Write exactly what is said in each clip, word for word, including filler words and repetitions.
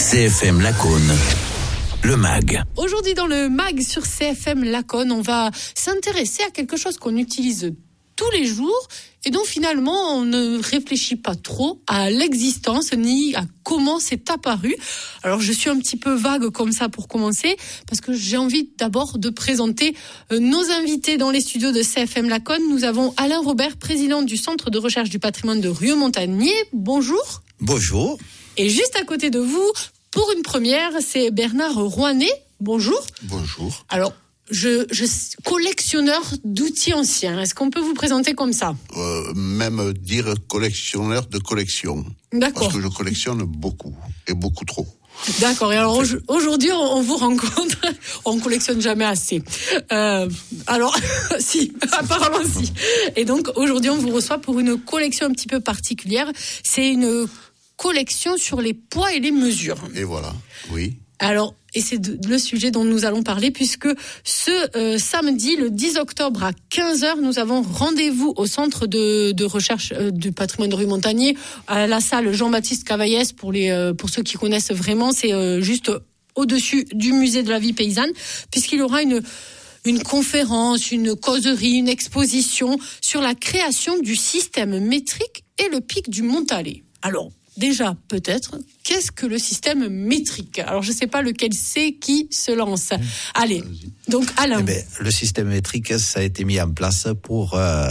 C F M Lacaune, le M A G. Aujourd'hui dans le M A G sur C F M Lacaune, on va s'intéresser à quelque chose qu'on utilise tous les jours et dont finalement on ne réfléchit pas trop à l'existence ni à comment c'est apparu. Alors je suis un petit peu vague comme ça pour commencer parce que j'ai envie d'abord de présenter nos invités dans les studios de C F M Lacaune. Nous avons Alain Robert, président du Centre de recherche du patrimoine de Rieux-Montagnier. Bonjour. Bonjour. Et juste à côté de vous, pour une première, c'est Bernard Rouanet. Bonjour. Bonjour. Alors, je, je collectionneur d'outils anciens. Est-ce qu'on peut vous présenter comme ça ? euh, Même dire collectionneur de collection. D'accord. Parce que je collectionne beaucoup, et beaucoup trop. D'accord. Et alors aujourd'hui, on vous rencontre. On collectionne jamais assez. Euh, alors, si, apparemment si. Et donc aujourd'hui, on vous reçoit pour une collection un petit peu particulière. C'est une collection sur les poids et les mesures. Et voilà, oui. Alors, et c'est de, le sujet dont nous allons parler, puisque ce euh, samedi, le dix octobre à quinze heures, nous avons rendez-vous au centre de, de recherche euh, du patrimoine de Rieux-Montagnier, à la salle Jean-Baptiste Cavaillès, pour, les, euh, pour ceux qui connaissent vraiment, c'est euh, juste au-dessus du musée de la vie paysanne, puisqu'il y aura une... une conférence, une causerie, une exposition sur la création du système métrique et le pic du Montalet. Alors, déjà, peut-être, qu'est-ce que le système métrique ? Alors, je ne sais pas lequel c'est qui se lance. Allez, donc Alain. Eh bien, le système métrique, ça a été mis en place pour euh,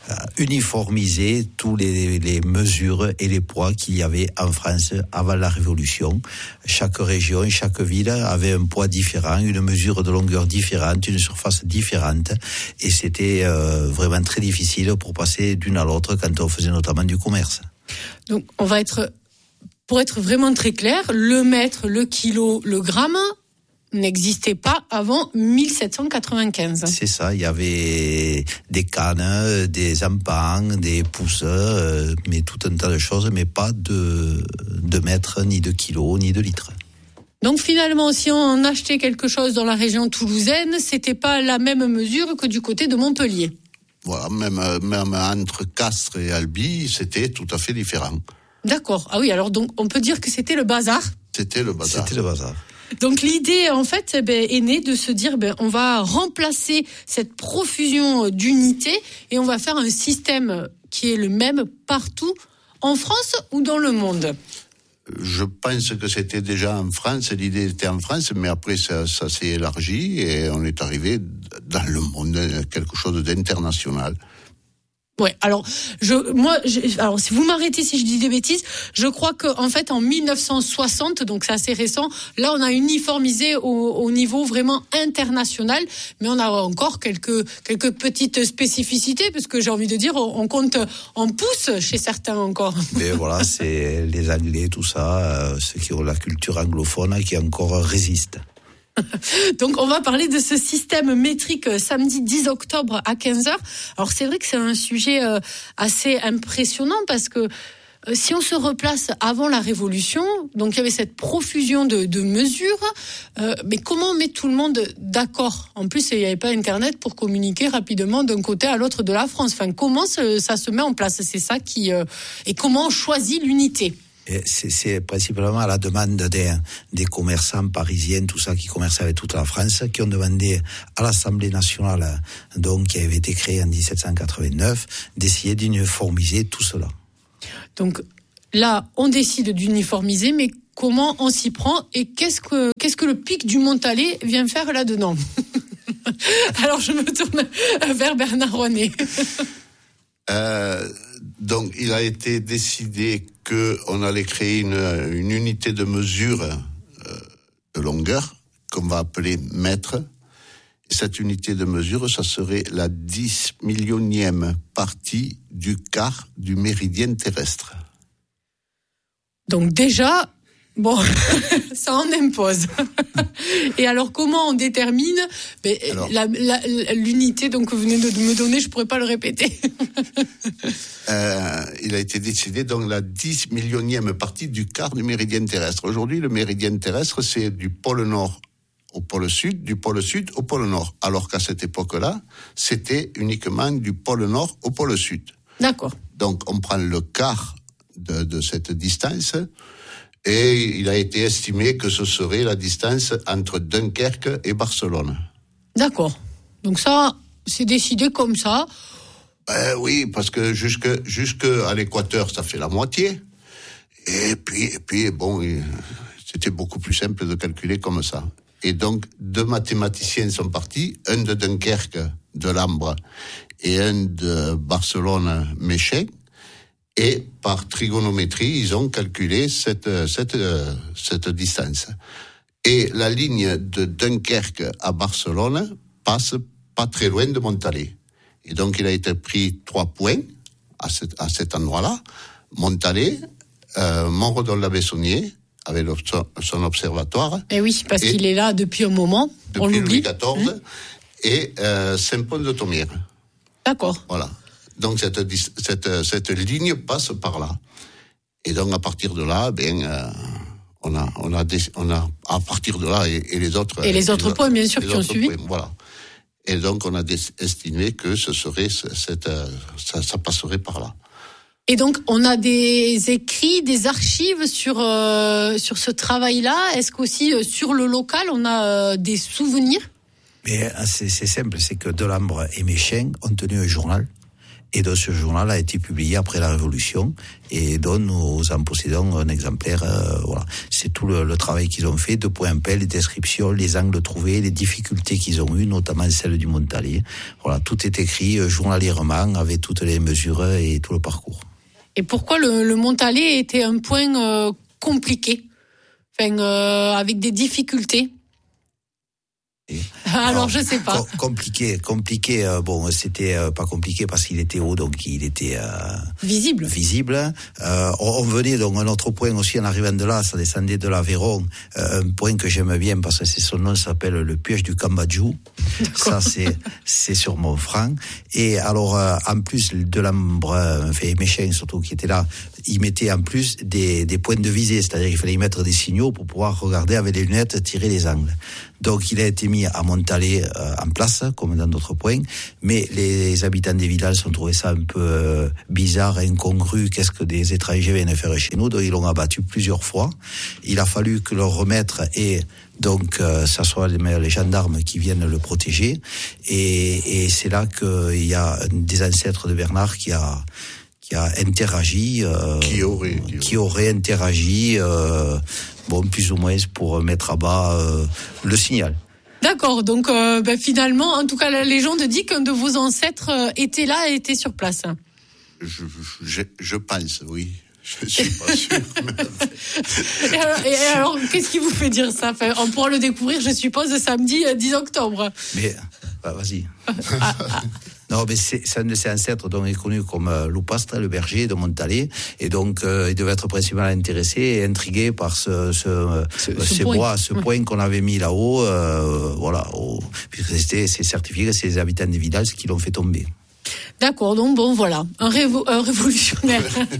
uniformiser tous les, les mesures et les poids qu'il y avait en France avant la Révolution. Chaque région, chaque ville avait un poids différent, une mesure de longueur différente, une surface différente. Et c'était euh, vraiment très difficile pour passer d'une à l'autre quand on faisait notamment du commerce. Donc, on va être, pour être vraiment très clair, le mètre, le kilo, le gramme n'existait pas avant mille sept cent quatre-vingt-quinze. C'est ça, il y avait des cannes, des ampans, des pouces, euh, mais tout un tas de choses, mais pas de, de mètres, ni de kilos, ni de litres. Donc finalement, si on achetait quelque chose dans la région toulousaine, c'était pas la même mesure que du côté de Montpellier. Voilà, même, même entre Castres et Albi, c'était tout à fait différent. D'accord. Ah oui, alors donc on peut dire que c'était le bazar. C'était le bazar. C'était le bazar. Donc l'idée, en fait, eh ben, est née de se dire, ben, on va remplacer cette profusion d'unités et on va faire un système qui est le même partout, en France ou dans le monde. Je pense que c'était déjà en France, l'idée était en France, mais après ça, ça s'est élargi et on est arrivé dans le monde, quelque chose d'international. Ouais, alors je, moi, je, alors si vous m'arrêtez si je dis des bêtises, je crois que en fait en mille neuf cent soixante, donc c'est assez récent, là on a uniformisé au, au niveau vraiment international, mais on a encore quelques quelques petites spécificités parce que j'ai envie de dire, on, on compte en pouces chez certains encore. Mais voilà, c'est les Anglais, tout ça, euh, ceux qui ont la culture anglophone qui encore résistent. Donc on va parler de ce système métrique samedi dix octobre à quinze heures. Alors c'est vrai que c'est un sujet euh, assez impressionnant parce que euh, si on se replace avant la Révolution, donc il y avait cette profusion de, de mesures, euh, mais comment on met tout le monde d'accord ? En plus, il n'y avait pas Internet pour communiquer rapidement d'un côté à l'autre de la France. Enfin, comment ça, ça se met en place ? C'est ça qui... Euh, et comment on choisit l'unité ? Et c'est, c'est principalement à la demande des, des commerçants parisiens, tout ça, qui commerçaient avec toute la France, qui ont demandé à l'Assemblée nationale, donc qui avait été créée en dix-sept cent quatre-vingt-neuf, d'essayer d'uniformiser tout cela. Donc là, on décide d'uniformiser, mais comment on s'y prend et qu'est-ce que, qu'est-ce que le pic du Montalet vient faire là-dedans ? Alors je me tourne vers Bernard Rouanet. Euh, donc, il a été décidé qu'on allait créer une, une unité de mesure euh, de longueur, qu'on va appeler mètre. Et cette unité de mesure, ça serait la dix millionième partie du quart du méridien terrestre. Donc déjà, bon, ça en impose. Et alors, comment on détermine ben, alors, la, la, l'unité donc, que vous venez de me donner, je ne pourrais pas le répéter. euh, il a été décidé donc la dix millionième partie du quart du méridien terrestre. Aujourd'hui, le méridien terrestre, c'est du pôle nord au pôle sud, du pôle sud au pôle nord. Alors qu'à cette époque-là, c'était uniquement du pôle nord au pôle sud. D'accord. Donc, on prend le quart de, de cette distance. Et il a été estimé que ce serait la distance entre Dunkerque et Barcelone. D'accord. Donc ça, c'est décidé comme ça. Ben oui, parce que jusque, jusque à l'équateur, ça fait la moitié. Et puis, et puis bon, c'était beaucoup plus simple de calculer comme ça. Et donc, deux mathématiciens sont partis, un de Dunkerque, de Lambre, et un de Barcelone, Méchin. Et par trigonométrie, ils ont calculé cette, cette, cette distance. Et la ligne de Dunkerque à Barcelone passe pas très loin de Montalet. Et donc, il a été pris trois points à cet, à cet endroit-là. Montalet, euh, Montredon-la-Bessonnier, avec son observatoire. Et oui, parce et qu'il est là depuis un moment, depuis on l'oublie. Louis quatorze, mmh. Et euh, Saint-Pons-de-Thomières. D'accord. Voilà. Donc cette, cette, cette ligne passe par là. Et donc à partir de là, ben, euh, on a, on a, des, on a à partir de là et, et les autres. Et les autres les, points, bien sûr, qui ont suivi. Points, voilà. Et donc on a des, estimé que ce serait, cette, ça, ça passerait par là. Et donc on a des écrits, des archives sur euh, sur ce travail-là. Est-ce qu'aussi euh, sur le local, on a euh, des souvenirs? Mais c'est, c'est simple, c'est que Delambre et Méchin ont tenu un journal. Et donc ce journal a été publié après la Révolution, et dont nous en possédons un exemplaire. Euh, voilà, c'est tout le, le travail qu'ils ont fait, de point en pelle, les descriptions, les angles trouvés, les difficultés qu'ils ont eues, notamment celle du Montalet. Voilà, tout est écrit euh, journalièrement avec toutes les mesures et tout le parcours. Et pourquoi le, le Montalet était un point euh, compliqué, enfin euh, avec des difficultés? Et Alors, alors je sais pas. Com- compliqué, compliqué. Euh, bon, c'était euh, pas compliqué parce qu'il était haut, donc il était euh, visible. Visible. Euh, on, on venait donc un autre point aussi en arrivant de là, ça descendait de l'Aveyron. Euh, un point que j'aime bien parce que c'est son nom, s'appelle le piège du Cambadjou. Ça c'est c'est sur Montfranc. Et alors euh, en plus de Lambre, enfin Méchin surtout qui était là, il mettait en plus des des points de visée, c'est-à-dire qu'il fallait y mettre des signaux pour pouvoir regarder avec les lunettes, tirer les angles. Donc il a été mis à Montalet euh, en place, comme dans d'autres points, mais les habitants des villages ont trouvé ça un peu euh, bizarre, incongru, qu'est-ce que des étrangers viennent faire chez nous, donc ils l'ont abattu plusieurs fois. Il a fallu que leur remettre et donc euh, ça soit les, les gendarmes qui viennent le protéger, et, et c'est là qu'il y a un des ancêtres de Bernard qui a qui a interagi, euh, qui aurait, qui, qui aurait interagi, euh, bon, plus ou moins pour mettre à bas euh, le signal. D'accord, donc euh, ben, finalement, en tout cas, la légende dit qu'un de vos ancêtres euh, était là et était sur place. Je, je, je pense, oui. Je suis pas sûr. et, alors, et alors, qu'est-ce qui vous fait dire ça? Enfin, on pourra le découvrir, je suppose, samedi dix octobre. Mais, bah, vas-y. ah, ah. Non, mais c'est, c'est un de ses ancêtres dont il est connu comme euh, Loupastre, le berger de Montalet, et donc euh, il devait être principalement intéressé et intrigué par ce, ce, ce, euh, ce ces point. bois, ce ouais. point qu'on avait mis là-haut, euh, voilà, au, puisque c'était, c'est certifié, c'est les habitants des villages qui l'ont fait tomber. D'accord, donc bon, voilà, un, révo- un révolutionnaire.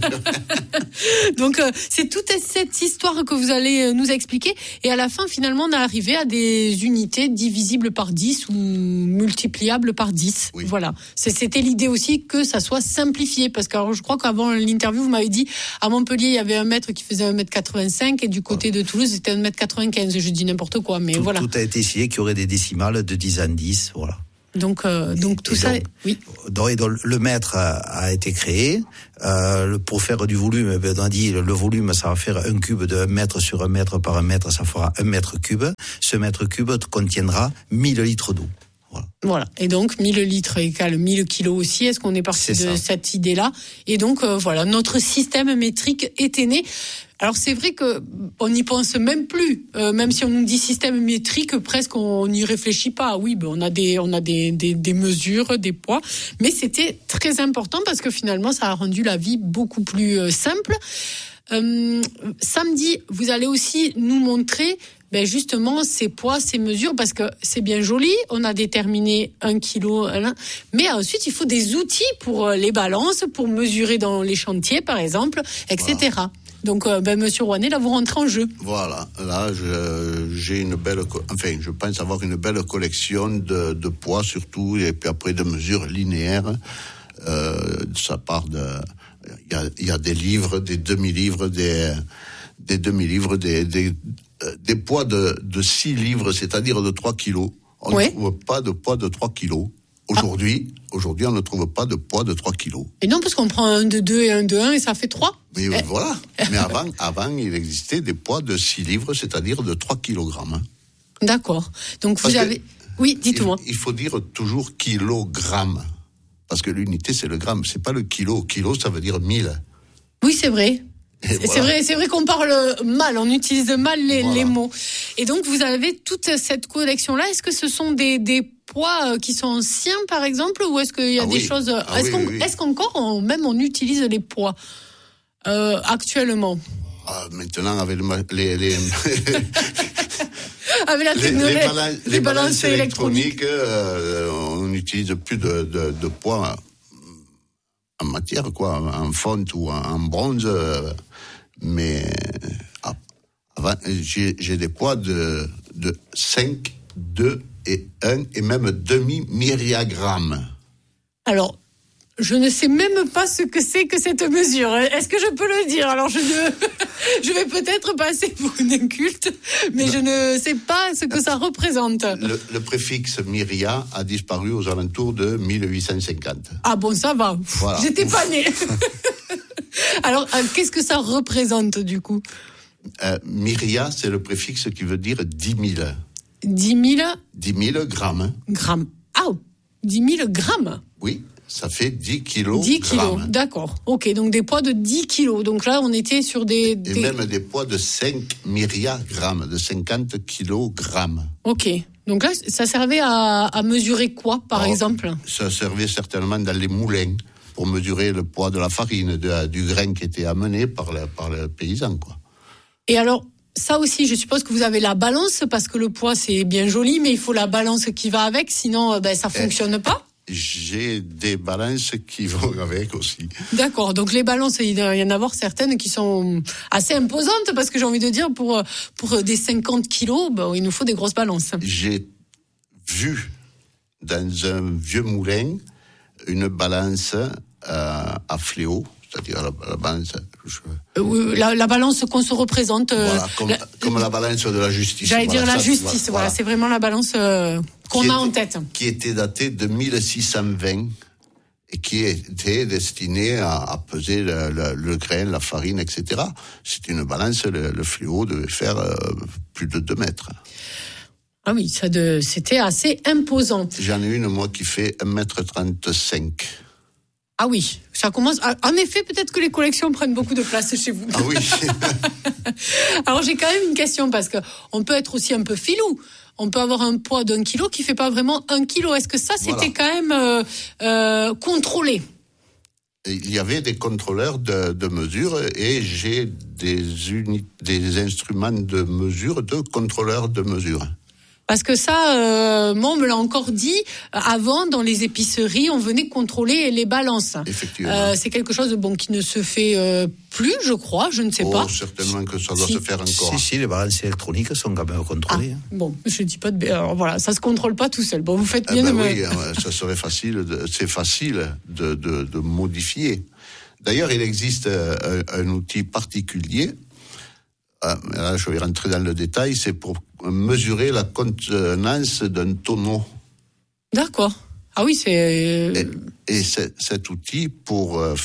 Donc euh, c'est toute cette histoire que vous allez nous expliquer, et à la fin, finalement, on est arrivé à des unités divisibles par dix ou multipliables par dix. Oui. Voilà, c'est, c'était l'idée aussi que ça soit simplifié, parce que alors, je crois qu'avant l'interview, vous m'avez dit, à Montpellier, il y avait un mètre qui faisait un mètre quatre-vingt-cinq, et du côté de Toulouse, c'était un mètre quatre-vingt-quinze. Je dis n'importe quoi, mais tout, voilà. Tout a été essayé qu'il y aurait des décimales de dix en dix, voilà. Donc, euh, donc tout et ça, donc, oui. Donc, donc, le mètre a, a été créé euh, pour faire du volume. On a dit le volume, ça va faire un cube de un mètre sur un mètre par un mètre, ça fera un mètre cube. Ce mètre cube contiendra mille litres d'eau. Voilà. Voilà. Et donc mille litres égale mille kilos aussi. Est-ce qu'on est parti c'est de ça. Cette idée-là? Et donc euh, voilà, notre système métrique était né. Alors c'est vrai que on n'y pense même plus, euh, même si on nous dit système métrique, presque on n'y réfléchit pas. Oui, ben on a des on a des, des des mesures, des poids, mais c'était très important parce que finalement ça a rendu la vie beaucoup plus euh, simple. Euh, samedi, vous allez aussi nous montrer ben justement ces poids, ces mesures, parce que c'est bien joli, on a déterminé un kilo, mais ensuite il faut des outils pour les balances, pour mesurer dans les chantiers par exemple, et cetera. Voilà. Donc, euh, ben, Monsieur Rouanet, là, vous rentrez en jeu. Voilà, là, je, j'ai une belle, enfin, je pense avoir une belle collection de, de poids surtout, et puis après de mesures linéaires. Euh, ça part de, il y a, il y a des livres, des demi-livres, des, des demi-livres, des, des, euh, des poids de, de six livres, c'est-à-dire de trois kilos. On ouais. ne trouve pas de poids de trois kilos. Aujourd'hui, ah. aujourd'hui, on ne trouve pas de poids de trois kilos. Et non, parce qu'on prend un de deux et un de un et ça fait trois. Oui, eh. voilà. Mais avant, avant, il existait des poids de six livres, c'est-à-dire de trois kilogrammes. D'accord. Donc vous parce avez... Oui, dites-moi. Il, il faut dire toujours kilogramme. Parce que l'unité, c'est le gramme. C'est pas le kilo. Kilo, ça veut dire mille. Oui, c'est vrai. C'est voilà. vrai, c'est vrai qu'on parle mal, on utilise mal les, voilà. les mots. Et donc, vous avez toute cette collection-là. Est-ce que ce sont des, des poids qui sont anciens, par exemple, ou est-ce qu'il y a ah des oui. choses... Ah est-ce, oui, qu'on, oui. est-ce qu'encore, on, même, on utilise les poids euh, actuellement ah, maintenant, avec le, les... les... avec la technologie, les, les, balan- les, les balances, balances électroniques, électroniques euh, on n'utilise plus de, de, de poids en matière, quoi, en fonte ou en bronze, mais avant, j'ai, j'ai des poids de, de cinq, deux et un et même demi-myriagrammes. Alors, je ne sais même pas ce que c'est que cette mesure. Est-ce que je peux le dire ? Alors, je ne, je vais peut-être passer pour une inculte, mais non. je ne sais pas ce que ça représente. Le, le préfixe myria a disparu aux alentours de mille huit cent cinquante. Ah bon, ça va. Voilà. J'étais pas née. Alors, qu'est-ce que ça représente, du coup ? euh, Myria, c'est le préfixe qui veut dire dix mille. dix mille ? dix mille grammes. Grammes. Ah, dix mille grammes ? Oui. Ça fait dix kilos. dix kilos, d'accord. Ok, donc des poids de dix kilos. Donc là, on était sur des... Et des... même des poids de cinq myriagrammes, de cinquante kilogrammes. Ok, donc là, ça servait à, à mesurer quoi, par oh, exemple ? Ça servait certainement dans les moulins, pour mesurer le poids de la farine, de, du grain qui était amené par le, par le paysan, quoi. Et alors, ça aussi, je suppose que vous avez la balance, parce que le poids, c'est bien joli, mais il faut la balance qui va avec, sinon ben, ça ne fonctionne pas. J'ai des balances qui vont avec aussi. D'accord, donc les balances, il doit y en avoir certaines qui sont assez imposantes, parce que j'ai envie de dire, pour, pour des cinquante kilos, ben, il nous faut des grosses balances. J'ai vu dans un vieux moulin une balance euh, à fléau, c'est-à-dire la, la balance... Je... Euh, la, la balance qu'on se représente... Euh, voilà, comme la, comme la balance de la justice. J'allais voilà, dire la ça, justice, voilà, voilà, voilà. C'est vraiment la balance euh, qu'on qui a était, en tête. Qui était datée de mille six cent vingt et qui était destinée à, à peser le, le, le grain, la farine, et cetera. C'est une balance, le, le fléau devait faire euh, plus de deux mètres. Ah oui, ça de, c'était assez imposant. J'en ai une, moi, qui fait un mètre trente-cinq. Ah oui, ça commence... En effet, peut-être que les collections prennent beaucoup de place chez vous. Ah oui. Alors, j'ai quand même une question, parce qu'on peut être aussi un peu filou. On peut avoir un poids d'un kilo qui fait pas vraiment un kilo. Est-ce que ça, c'était voilà. quand même euh, euh, contrôlé ? Il y avait des contrôleurs de, de mesure et j'ai des, uni- des instruments de mesure de contrôleurs de mesure. Parce que ça, euh, moi, on me l'a encore dit, avant, dans les épiceries, on venait contrôler les balances. Effectivement. Euh, c'est quelque chose bon, qui ne se fait euh, plus, je crois, je ne sais oh, pas. Certainement que ça doit si. se faire encore. Si, si, les balances électroniques sont quand même contrôlées. Ah, bon, je dis pas de... Alors voilà, ça se contrôle pas tout seul. Bon, vous faites bien eh ben de oui, me... ça serait facile, de, c'est facile de, de, de modifier. D'ailleurs, il existe un, un outil particulier. Ah, là, je vais rentrer dans le détail, c'est pour mesurer la contenance d'un tonneau. D'accord. Ah oui, c'est... Et, et c'est, cet outil, pour euh,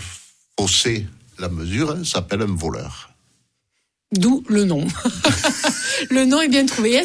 fausser la mesure, s'appelle un voleur. D'où le nom. Le nom est bien trouvé.